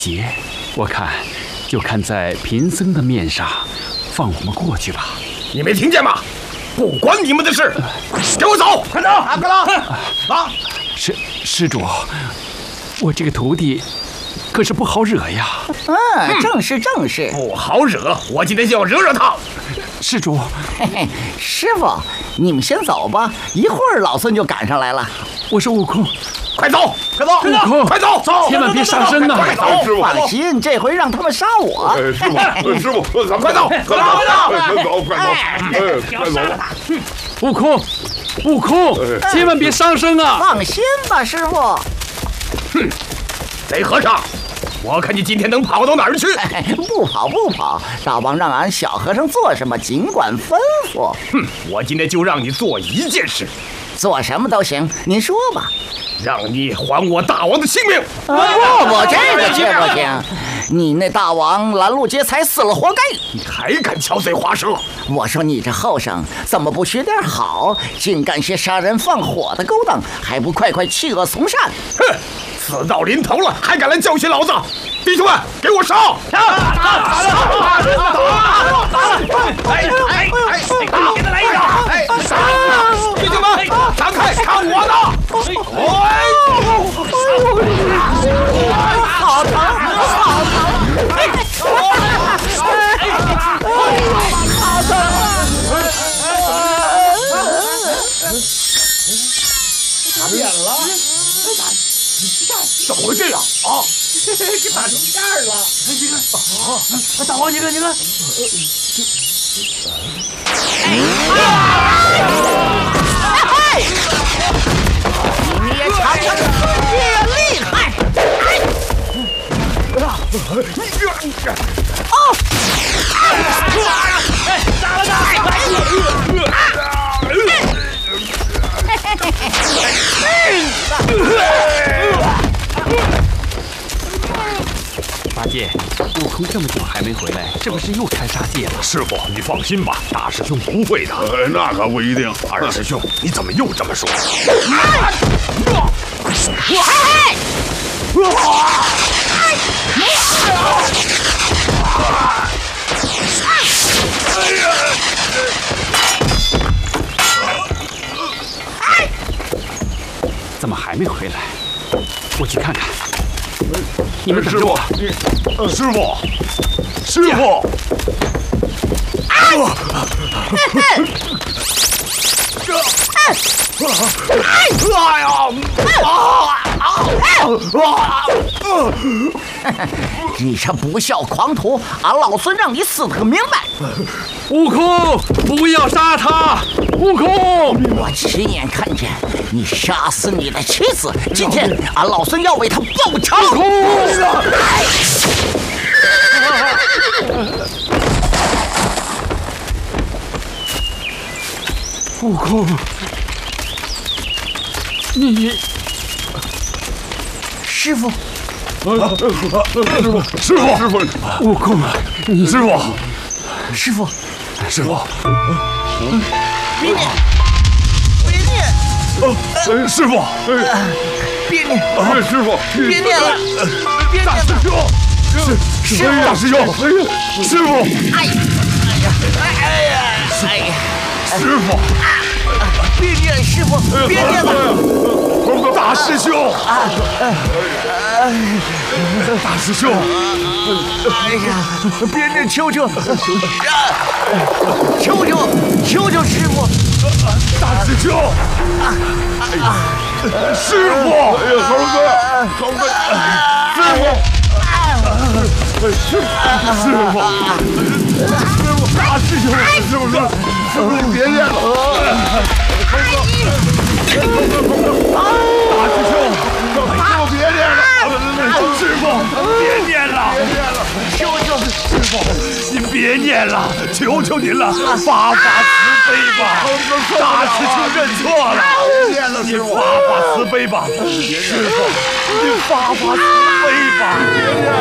劫，我看就看在贫僧的面上，放我们过去吧。 你没听见吗？不关你们的事，给我走！快走！快走！啊！ 施主，我这个徒弟可是不好惹呀。 正是正是， 不好惹，我今天就要惹惹他。 施主， 嘿嘿，师傅，你们先走吧，一会儿老孙就赶上来了。 我是悟空， 快走！快走！ 悟空， 快走！走！ 千万别杀生啊！ 快走！ 师傅， 放心，这回让他们杀我。 师傅，咱们快走！ 快走！快走！快走！ 悟空，悟空，千万别伤生啊！ 放心吧，师傅。 哼，贼和尚，我看你今天能跑到哪儿去？ 不跑不跑，大王让俺小和尚做什么，尽管吩咐。 哼，我今天就让你做一件事， 做什么都行，您说吧。 让你还我大王的性命！ 不，这个却不行。你那大王拦路劫财死了，活该！ 你还敢巧嘴滑舌！ 我说你这后生怎么不学点好，竟干些杀人放火的勾当，还不快快弃恶从善？ 哼！死到临头了，还敢来教训老子！弟兄们，给我烧！给他来一掌！弟兄们，闪开，看我的！ 好疼，好疼！好疼！ 打扁了！怎么会这样啊？给打成这样了！你看，大王，你看， 你也尝尝孙越厉害！ 八戒，悟空这么久还没回来，是不是又开杀戒了？ 师傅，你放心吧，大师兄不会的。那可不一定。二师兄，你怎么又这么说？ 怎么还没回来？我去看看。你们等着我。 师傅，师傅！ 你这不孝狂徒，俺老孙让你死个明白！ 悟空，不要杀他！悟空， 我亲眼看见你杀死你的妻子，今天俺老孙要为他报仇！ 悟空，悟空，你师傅， 师傅， 悟空，你师傅， 师傅， 师傅， 别念，别念， 师傅， 别念， 师傅， 别念了，别念了， 师傅，大师兄，师傅， 哎呀， 师傅， 别念，师傅，别念了， 大师兄，大师兄， 哎呀，别念，求求，求求师傅， 大师兄，师傅，猴哥，师傅，大师兄，师傅，你别念了，大师兄，别念了，师傅，别念了， 求求师傅，您别念了，求求您了，发慈悲吧，大师兄认错了，您发慈悲吧，师傅，您发慈悲吧。